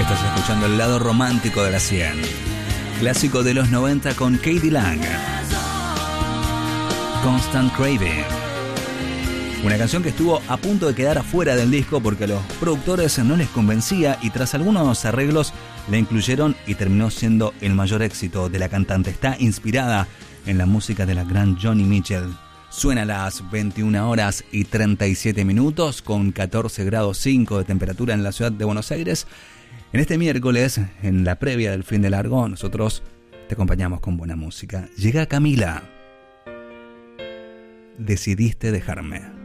Estás escuchando el lado romántico de la 100. Clásico de los 90 con Katie Lang. Constant Craving. Una canción que estuvo a punto de quedar afuera del disco porque a los productores no les convencía y tras algunos arreglos la incluyeron y terminó siendo el mayor éxito de la cantante. Está inspirada en la música de la gran Joni Mitchell. Suena a las 21 horas y 37 minutos con 14 grados 5 de temperatura en la ciudad de Buenos Aires. En este miércoles, en la previa del fin de largo, nosotros te acompañamos con buena música. Llega Camila. Decidiste dejarme.